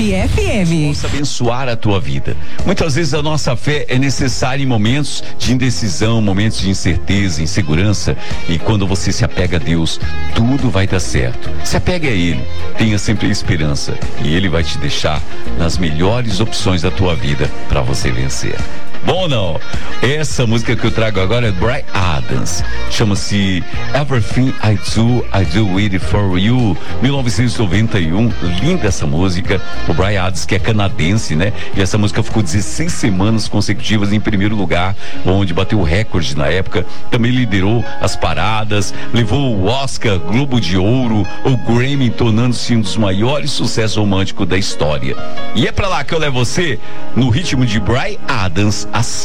FM. Possa abençoar a tua vida. Muitas vezes a nossa fé é necessária em momentos de indecisão, momentos de incerteza, insegurança, e quando você se apega a Deus, tudo vai dar certo. Se apegue a Ele, tenha sempre esperança, e Ele vai te deixar nas melhores opções da tua vida para você vencer. Bom, não, essa música que eu trago agora é do Bryan Adams, chama-se Everything I Do It For You, 1991, linda essa música. O Bryan Adams, que é canadense, né? E essa música ficou 16 semanas consecutivas em primeiro lugar, onde bateu o recorde na época. Também liderou as paradas, levou o Oscar, Globo de Ouro, o Grammy, tornando-se um dos maiores sucessos românticos da história. E é pra lá que eu levo você, no ritmo de Bryan Adams, assim.